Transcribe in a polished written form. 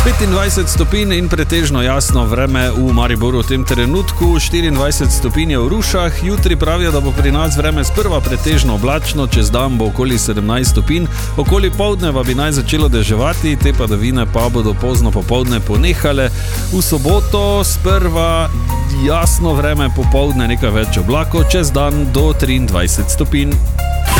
25 stopinj in pretežno jasno vreme v Mariboru v tem trenutku, 24 stopinj v Rušah, jutri pravijo, da bo pri nas vreme sprva pretežno oblačno, čez dan bo okoli 17 stopinj, okoli poldneva bi naj začelo deževati, te padavine pa bodo pozno popoldne ponehale, v soboto sprva jasno vreme, popoldne nekaj več oblakov, čez dan do 23 stopinj.